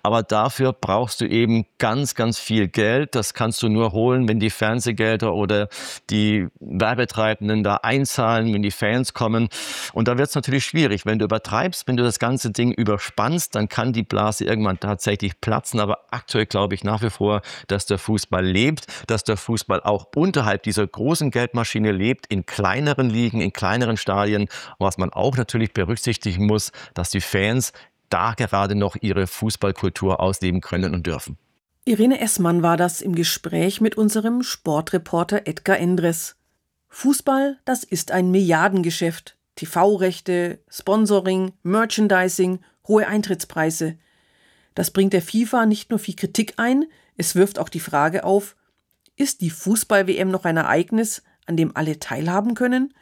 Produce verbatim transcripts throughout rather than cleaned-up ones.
Aber dafür brauchst du eben ganz, ganz viel Geld. Das kannst du nur holen, wenn die Fernsehgelder oder die Werbetreibenden da einzahlen, wenn die Fans kommen. Und da wird es natürlich schwierig. Wenn du übertreibst, wenn du das ganze Ding überspannst, dann kann die Blase irgendwann tatsächlich platzen. Aber aktuell glaube ich nach wie vor, dass der Fußball lebt, dass der Fußball auch unterhalb dieser großen Geldmaschine lebt, in kleineren Ligen, in kleineren Stadien. Was man auch natürlich berücksichtigen muss, dass die Fans da gerade noch ihre Fußballkultur ausleben können und dürfen. Irene Essmann war das im Gespräch mit unserem Sportreporter Edgar Endres. Fußball, das ist ein Milliardengeschäft. T V-Rechte, Sponsoring, Merchandising, hohe Eintrittspreise. Das bringt der FIFA nicht nur viel Kritik ein, es wirft auch die Frage auf, ist die Fußball-W M noch ein Ereignis, an dem alle teilhaben können?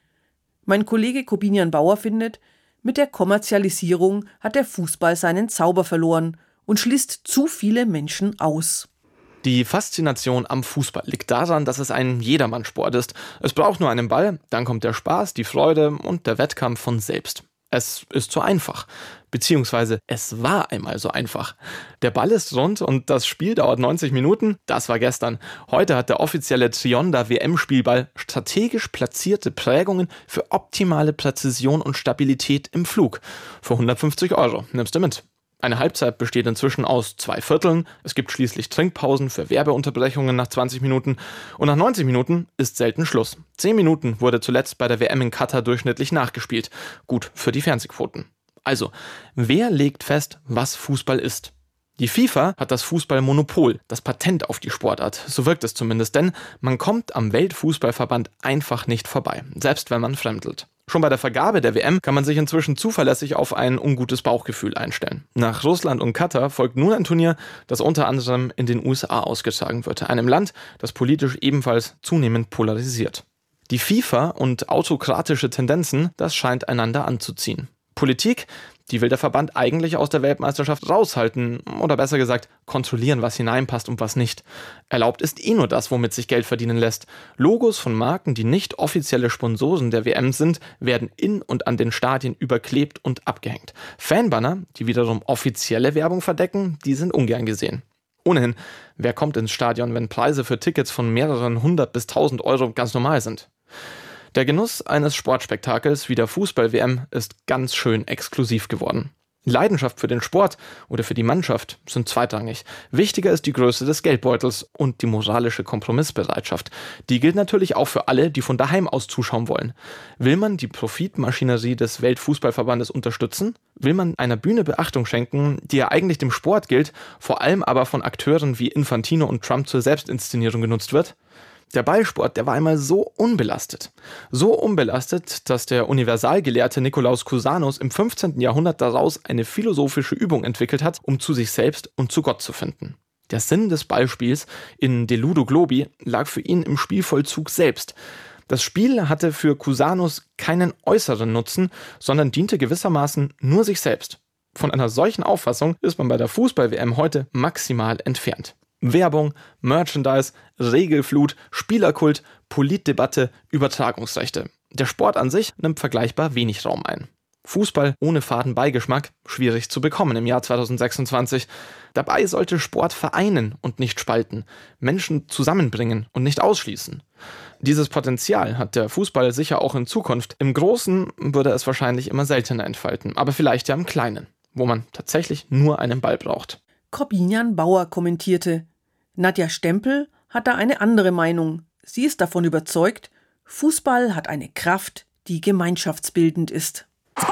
Mein Kollege Corbinian Bauer findet, mit der Kommerzialisierung hat der Fußball seinen Zauber verloren und schließt zu viele Menschen aus. Die Faszination am Fußball liegt daran, dass es ein Jedermannsport ist. Es braucht nur einen Ball, dann kommt der Spaß, die Freude und der Wettkampf von selbst. Es ist so einfach. Beziehungsweise es war einmal so einfach. Der Ball ist rund und das Spiel dauert neunzig Minuten. Das war gestern. Heute hat der offizielle Trionda-W M-Spielball strategisch platzierte Prägungen für optimale Präzision und Stabilität im Flug. Für hundertfünfzig Euro. Nimmst du mit. Eine Halbzeit besteht inzwischen aus zwei Vierteln. Es gibt schließlich Trinkpausen für Werbeunterbrechungen nach zwanzig Minuten. Und nach neunzig Minuten ist selten Schluss. zehn Minuten wurde zuletzt bei der W M in Katar durchschnittlich nachgespielt. Gut für die Fernsehquoten. Also, wer legt fest, was Fußball ist? Die FIFA hat das Fußballmonopol, das Patent auf die Sportart. So wirkt es zumindest, denn man kommt am Weltfußballverband einfach nicht vorbei, selbst wenn man fremdelt. Schon bei der Vergabe der W M kann man sich inzwischen zuverlässig auf ein ungutes Bauchgefühl einstellen. Nach Russland und Katar folgt nun ein Turnier, das unter anderem in den U S A ausgetragen wird, einem Land, das politisch ebenfalls zunehmend polarisiert. Die FIFA und autokratische Tendenzen, das scheint einander anzuziehen. Politik, die will der Verband eigentlich aus der Weltmeisterschaft raushalten oder besser gesagt kontrollieren, was hineinpasst und was nicht. Erlaubt ist eh nur das, womit sich Geld verdienen lässt. Logos von Marken, die nicht offizielle Sponsoren der W M sind, werden in und an den Stadien überklebt und abgehängt. Fanbanner, die wiederum offizielle Werbung verdecken, die sind ungern gesehen. Ohnehin, wer kommt ins Stadion, wenn Preise für Tickets von mehreren hundert bis tausend Euro ganz normal sind? Der Genuss eines Sportspektakels wie der Fußball-W M ist ganz schön exklusiv geworden. Leidenschaft für den Sport oder für die Mannschaft sind zweitrangig. Wichtiger ist die Größe des Geldbeutels und die moralische Kompromissbereitschaft. Die gilt natürlich auch für alle, die von daheim aus zuschauen wollen. Will man die Profitmaschinerie des Weltfußballverbandes unterstützen? Will man einer Bühne Beachtung schenken, die ja eigentlich dem Sport gilt, vor allem aber von Akteuren wie Infantino und Trump zur Selbstinszenierung genutzt wird? Der Ballsport, der war einmal so unbelastet. So unbelastet, dass der Universalgelehrte Nikolaus Cusanus im fünfzehnten Jahrhundert daraus eine philosophische Übung entwickelt hat, um zu sich selbst und zu Gott zu finden. Der Sinn des Ballspiels in De Ludo Globi lag für ihn im Spielvollzug selbst. Das Spiel hatte für Cusanus keinen äußeren Nutzen, sondern diente gewissermaßen nur sich selbst. Von einer solchen Auffassung ist man bei der Fußball-W M heute maximal entfernt. Werbung, Merchandise, Regelflut, Spielerkult, Politdebatte, Übertragungsrechte. Der Sport an sich nimmt vergleichbar wenig Raum ein. Fußball ohne faden Beigeschmack, schwierig zu bekommen im Jahr zweitausendsechsundzwanzig. Dabei sollte Sport vereinen und nicht spalten, Menschen zusammenbringen und nicht ausschließen. Dieses Potenzial hat der Fußball sicher auch in Zukunft. Im Großen würde es wahrscheinlich immer seltener entfalten, aber vielleicht ja im Kleinen, wo man tatsächlich nur einen Ball braucht. Corbinian Bauer kommentierte. Nadja Stempel hat da eine andere Meinung. Sie ist davon überzeugt, Fußball hat eine Kraft, die gemeinschaftsbildend ist. Tor!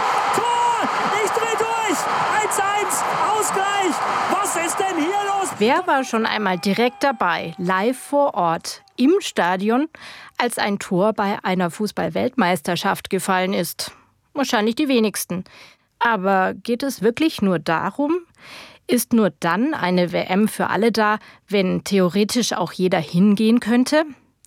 Tor! Ich dreh durch! eins eins! Ausgleich! Was ist denn hier los? Wer war schon einmal direkt dabei, live vor Ort, im Stadion, als ein Tor bei einer Fußball-Weltmeisterschaft gefallen ist? Wahrscheinlich die wenigsten. Aber geht es wirklich nur darum? Ist nur dann eine W M für alle da, wenn theoretisch auch jeder hingehen könnte?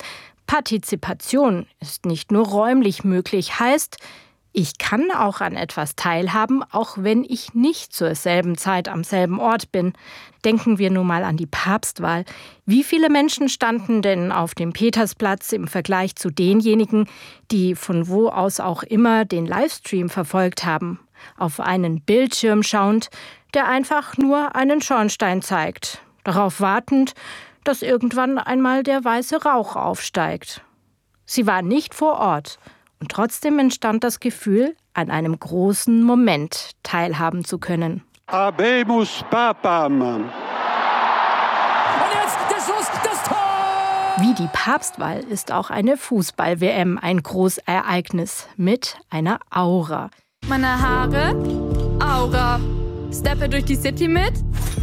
Partizipation ist nicht nur räumlich möglich, heißt, ich kann auch an etwas teilhaben, auch wenn ich nicht zur selben Zeit am selben Ort bin. Denken wir nur mal an die Papstwahl. Wie viele Menschen standen denn auf dem Petersplatz im Vergleich zu denjenigen, die von wo aus auch immer den Livestream verfolgt haben? Auf einen Bildschirm schauend, der einfach nur einen Schornstein zeigt, darauf wartend, dass irgendwann einmal der weiße Rauch aufsteigt. Sie war nicht vor Ort und trotzdem entstand das Gefühl, an einem großen Moment teilhaben zu können. Habemus Papam. Und jetzt der Schuss, das Tor! Wie die Papstwahl ist auch eine Fußball-W M ein Großereignis mit einer Aura. Meine Haare, Aura. Steppe durch die City mit,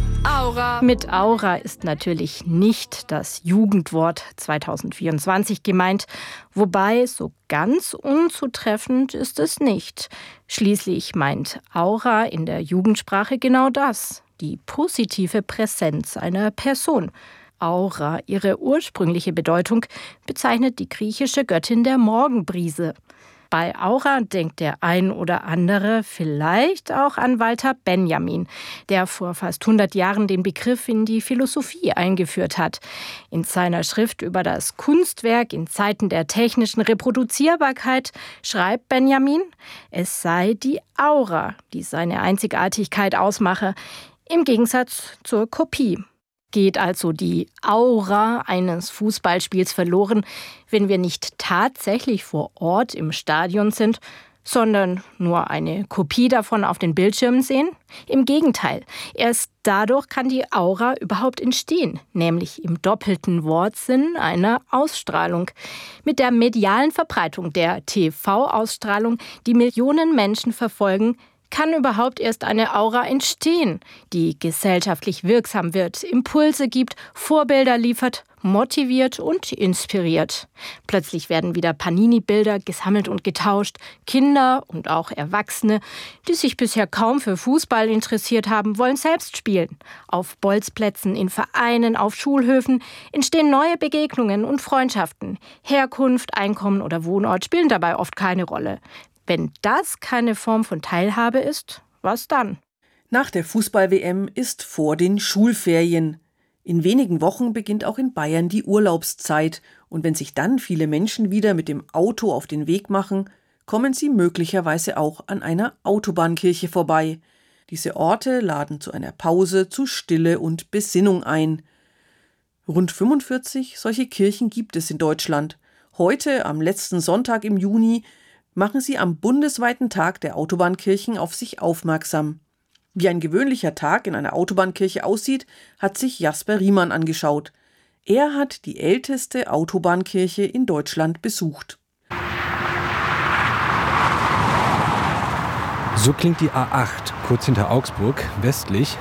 Aura. Mit Aura ist natürlich nicht das Jugendwort zwanzig vierundzwanzig gemeint, wobei so ganz unzutreffend ist es nicht. Schließlich meint Aura in der Jugendsprache genau das, die positive Präsenz einer Person. Aura, ihre ursprüngliche Bedeutung, bezeichnet die griechische Göttin der Morgenbrise. Bei Aura denkt der ein oder andere vielleicht auch an Walter Benjamin, der vor fast hundert Jahren den Begriff in die Philosophie eingeführt hat. In seiner Schrift über das Kunstwerk in Zeiten der technischen Reproduzierbarkeit schreibt Benjamin, es sei die Aura, die seine Einzigartigkeit ausmache, im Gegensatz zur Kopie. Geht also die Aura eines Fußballspiels verloren, wenn wir nicht tatsächlich vor Ort im Stadion sind, sondern nur eine Kopie davon auf den Bildschirmen sehen? Im Gegenteil, erst dadurch kann die Aura überhaupt entstehen, nämlich im doppelten Wortsinn einer Ausstrahlung. Mit der medialen Verbreitung der T V-Ausstrahlung, die Millionen Menschen verfolgen, kann überhaupt erst eine Aura entstehen, die gesellschaftlich wirksam wird, Impulse gibt, Vorbilder liefert, motiviert und inspiriert. Plötzlich werden wieder Panini-Bilder gesammelt und getauscht. Kinder und auch Erwachsene, die sich bisher kaum für Fußball interessiert haben, wollen selbst spielen. Auf Bolzplätzen, in Vereinen, auf Schulhöfen entstehen neue Begegnungen und Freundschaften. Herkunft, Einkommen oder Wohnort spielen dabei oft keine Rolle. Wenn das keine Form von Teilhabe ist, was dann? Nach der Fußball-W M ist vor den Schulferien. In wenigen Wochen beginnt auch in Bayern die Urlaubszeit. Und wenn sich dann viele Menschen wieder mit dem Auto auf den Weg machen, kommen sie möglicherweise auch an einer Autobahnkirche vorbei. Diese Orte laden zu einer Pause, zu Stille und Besinnung ein. Rund fünfundvierzig solche Kirchen gibt es in Deutschland. Heute, am letzten Sonntag im Juni, machen sie am bundesweiten Tag der Autobahnkirchen auf sich aufmerksam. Wie ein gewöhnlicher Tag in einer Autobahnkirche aussieht, hat sich Jasper Riemann angeschaut. Er hat die älteste Autobahnkirche in Deutschland besucht. So klingt die A acht, kurz hinter Augsburg, westlich.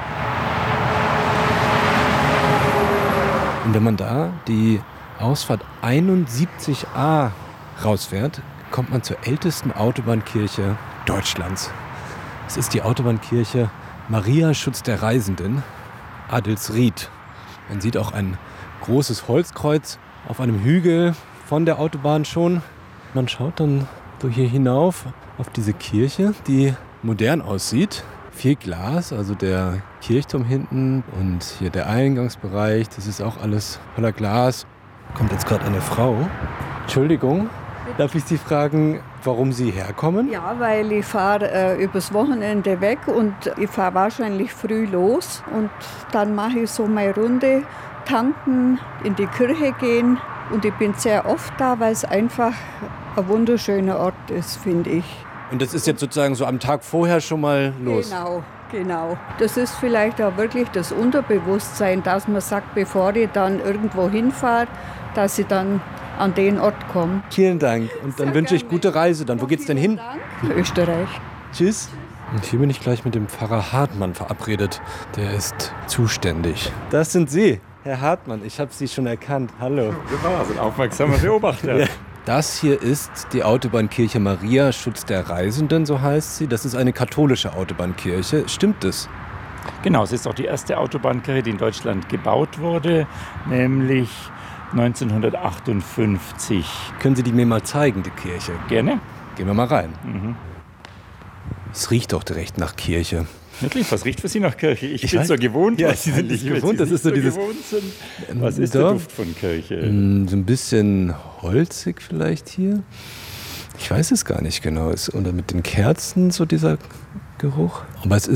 Und wenn man da die Ausfahrt einundsiebzig a rausfährt, kommt man zur ältesten Autobahnkirche Deutschlands. Es ist die Autobahnkirche Maria Schutz der Reisenden, Adelsried. Man sieht auch ein großes Holzkreuz auf einem Hügel von der Autobahn schon. Man schaut dann so hier hinauf auf diese Kirche, die modern aussieht. Viel Glas, also der Kirchturm hinten und hier der Eingangsbereich, das ist auch alles voller Glas. Kommt jetzt gerade eine Frau. Entschuldigung. Darf ich Sie fragen, warum Sie herkommen? Ja, weil ich fahre äh, übers Wochenende weg und ich fahre wahrscheinlich früh los. Und dann mache ich so meine Runde, tanken, in die Kirche gehen. Und ich bin sehr oft da, weil es einfach ein wunderschöner Ort ist, finde ich. Und das ist jetzt sozusagen so am Tag vorher schon mal los? Genau, genau. Das ist vielleicht auch wirklich das Unterbewusstsein, dass man sagt, bevor ich dann irgendwo hinfahre, dass ich dann an den Ort komme. Vielen Dank und dann Sehr wünsche ich gute Reise. Dann, wo geht's denn hin? Dank. Österreich. Tschüss. Und hier bin ich gleich mit dem Pfarrer Hartmann verabredet. Der ist zuständig. Das sind Sie, Herr Hartmann. Ich habe Sie schon erkannt. Hallo. Genau, sind aufmerksame Beobachter. Ja. Das hier ist die Autobahnkirche Maria Schutz der Reisenden, so heißt sie. Das ist eine katholische Autobahnkirche. Stimmt das? Genau, es ist auch die erste Autobahnkirche, die in Deutschland gebaut wurde, nämlich neunzehnhundertachtundfünfzig. Können Sie die mir mal zeigen, die Kirche? Gerne. Gehen wir mal rein. Mhm. Es riecht doch direkt nach Kirche. Wirklich? Was riecht für Sie nach Kirche? Ich, ich bin weiß. so gewohnt. Ja, Sie sind nicht gewohnt. Das ist so dieses. Was ist der Duft von Kirche? So ein bisschen holzig vielleicht hier. Ich weiß es gar nicht genau. Ist unter mit den Kerzen so dieser Geruch. Aber es ist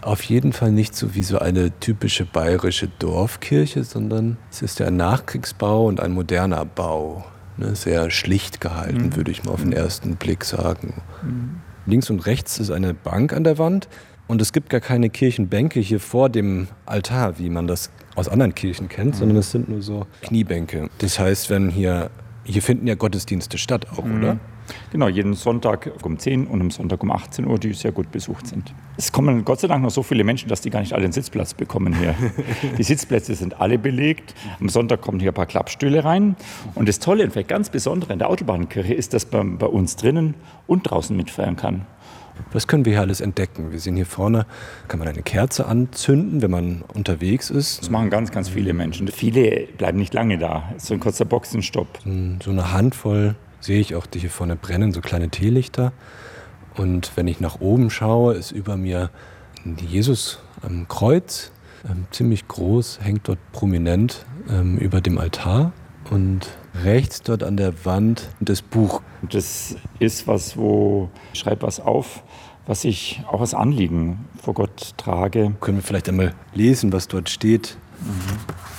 auf jeden Fall nicht so wie so eine typische bayerische Dorfkirche, sondern es ist ja ein Nachkriegsbau und ein moderner Bau. Ne, sehr schlicht gehalten, mhm. würde ich mal auf den ersten Blick sagen. Mhm. Links und rechts ist eine Bank an der Wand und es gibt gar keine Kirchenbänke hier vor dem Altar, wie man das aus anderen Kirchen kennt, mhm. sondern es sind nur so Kniebänke. Das heißt, wenn hier, hier finden ja Gottesdienste statt auch, mhm. oder? Genau, jeden Sonntag um zehn und am Sonntag um achtzehn Uhr, die sehr gut besucht sind. Es kommen Gott sei Dank noch so viele Menschen, dass die gar nicht alle einen Sitzplatz bekommen hier. Die Sitzplätze sind alle belegt. Am Sonntag kommen hier ein paar Klappstühle rein. Und das Tolle und vielleicht ganz Besondere in der Autobahnkirche ist, dass man bei uns drinnen und draußen mitfeiern kann. Was können wir hier alles entdecken? Wir sehen hier vorne, kann man eine Kerze anzünden, wenn man unterwegs ist. Das machen ganz, ganz viele Menschen. Viele bleiben nicht lange da. So ein kurzer Boxenstopp. So eine Handvoll sehe ich auch, die hier vorne brennen, so kleine Teelichter. Und wenn ich nach oben schaue, ist über mir Jesus am Kreuz, ähm, ziemlich groß, hängt dort prominent ähm, über dem Altar. Und rechts dort an der Wand das Buch. Das ist was, wo ich schreibe was auf, was ich auch als Anliegen vor Gott trage. Können wir vielleicht einmal lesen, was dort steht? Mhm.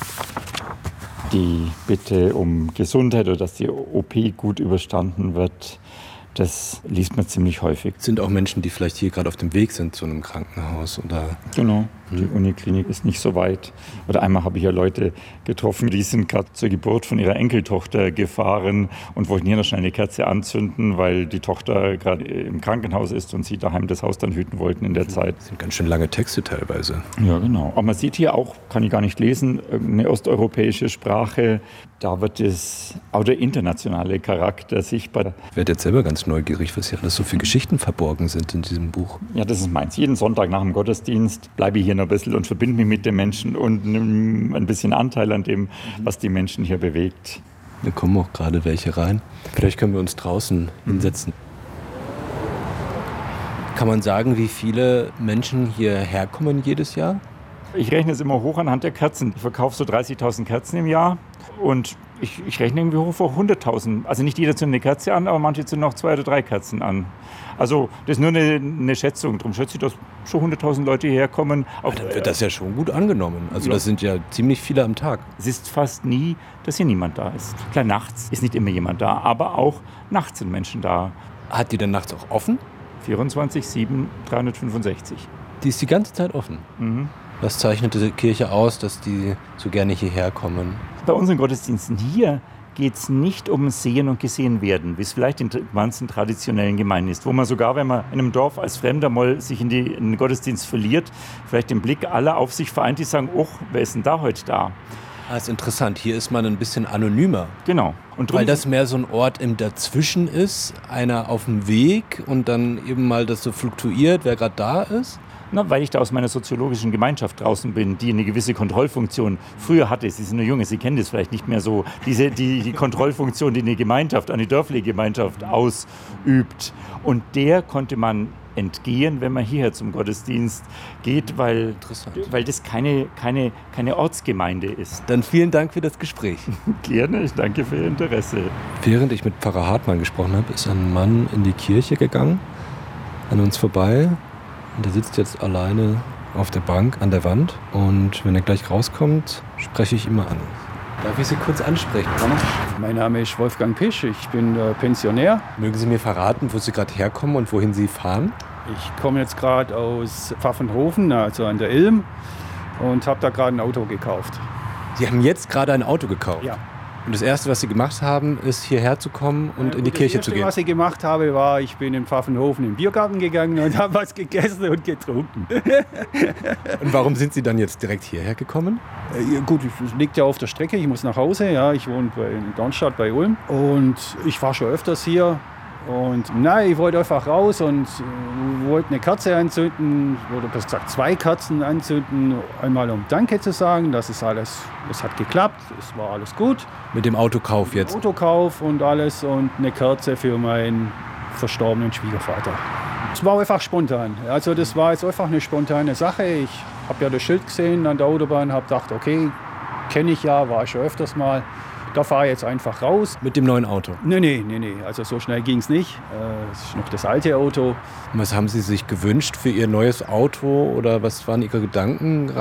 Die Bitte um Gesundheit oder dass die O P gut überstanden wird, das liest man ziemlich häufig. Sind auch Menschen, die vielleicht hier gerade auf dem Weg sind zu einem Krankenhaus, oder? Genau, die Uniklinik ist nicht so weit. Oder einmal habe ich ja Leute getroffen, die sind gerade zur Geburt von ihrer Enkeltochter gefahren und wollten hier noch schnell eine Kerze anzünden, weil die Tochter gerade im Krankenhaus ist und sie daheim das Haus dann hüten wollten in der Zeit. Das sind ganz schön lange Texte teilweise. Ja, genau. Aber man sieht hier auch, kann ich gar nicht lesen, eine osteuropäische Sprache. Da wird das, auch der internationale Charakter sichtbar. Ich werde jetzt selber ganz neugierig, was hier alles so für Geschichten verborgen sind in diesem Buch. Ja, das ist meins. Jeden Sonntag nach dem Gottesdienst bleibe ich hier noch ein bisschen und verbinde mich mit den Menschen und nehme ein bisschen Anteil an dem, was die Menschen hier bewegt. Da kommen auch gerade welche rein. Vielleicht können wir uns draußen hinsetzen. Kann man sagen, wie viele Menschen hierher kommen jedes Jahr? Ich rechne es immer hoch anhand der Kerzen. Ich verkaufe so dreißigtausend Kerzen im Jahr und ich, ich rechne irgendwie hoch vor hunderttausend. Also nicht jeder zündet eine Kerze an, aber manche zünden noch zwei oder drei Kerzen an. Also das ist nur eine, eine Schätzung. Darum schätze ich, dass schon hunderttausend Leute hierher kommen. Aber dann wird das ja schon gut angenommen. Also das sind ja ziemlich viele am Tag. Es ist fast nie, dass hier niemand da ist. Klar, nachts ist nicht immer jemand da, aber auch nachts sind Menschen da. Hat die denn nachts auch offen? vierundzwanzig sieben dreihundertfünfundsechzig. Die ist die ganze Zeit offen? Mhm. Was zeichnet diese Kirche aus, dass die so gerne hierher kommen? Bei unseren Gottesdiensten hier geht es nicht um Sehen und Gesehen werden, wie es vielleicht in manchen traditionellen Gemeinden ist, wo man sogar, wenn man in einem Dorf als Fremder mal sich in, die, in den Gottesdienst verliert, vielleicht den Blick aller auf sich vereint, die sagen, oh, wer ist denn da heute da? Das ist interessant, hier ist man ein bisschen anonymer. Genau. Und weil das mehr so ein Ort im Dazwischen ist, einer auf dem Weg und dann eben mal das so fluktuiert, wer gerade da ist? Na, weil ich da aus meiner soziologischen Gemeinschaft draußen bin, die eine gewisse Kontrollfunktion früher hatte. Sie sind nur junge, Sie kennen das vielleicht nicht mehr so. Diese, die, die Kontrollfunktion, die eine Gemeinschaft, eine dörfliche Gemeinschaft ausübt. Und der konnte man entgehen, wenn man hierher zum Gottesdienst geht, weil, weil das keine, keine, keine Ortsgemeinde ist. Dann vielen Dank für das Gespräch. Gerne, ich danke für Ihr Interesse. Während ich mit Pfarrer Hartmann gesprochen habe, ist ein Mann in die Kirche gegangen, an uns vorbei. Und er sitzt jetzt alleine auf der Bank an der Wand. Und wenn er gleich rauskommt, spreche ich ihn mal an. Darf ich Sie kurz ansprechen? Mein Name ist Wolfgang Pisch, ich bin äh, Pensionär. Mögen Sie mir verraten, wo Sie gerade herkommen und wohin Sie fahren? Ich komme jetzt gerade aus Pfaffenhofen, also an der Ilm, und habe da gerade ein Auto gekauft. Sie haben jetzt gerade ein Auto gekauft? Ja. Und das Erste, was Sie gemacht haben, ist hierher zu kommen und ja, in die Kirche zu gehen? Das Erste, was ich gemacht habe, war, ich bin in Pfaffenhofen im Biergarten gegangen und habe was gegessen und getrunken. Und warum sind Sie dann jetzt direkt hierher gekommen? Ja, gut, es liegt ja auf der Strecke, ich muss nach Hause. Ja, ich wohne bei, in Darmstadt bei Ulm und ich war schon öfters hier. Und nein, ich wollte einfach raus und äh, wollte eine Kerze anzünden, oder besser gesagt zwei Kerzen anzünden, einmal um Danke zu sagen, das ist alles, es hat geklappt, es war alles gut. Mit dem Autokauf jetzt? Mit dem Autokauf und alles und eine Kerze für meinen verstorbenen Schwiegervater. Es war einfach spontan, also das war jetzt einfach eine spontane Sache. Ich habe ja das Schild gesehen an der Autobahn, habe gedacht, okay, kenne ich ja, war ich schon öfters mal. Da fahre ich jetzt einfach raus. Mit dem neuen Auto? Nee, nee, nee, nee. Also so schnell ging es nicht. Das ist noch das alte Auto. Was haben Sie sich gewünscht für Ihr neues Auto oder was waren Ihre Gedanken?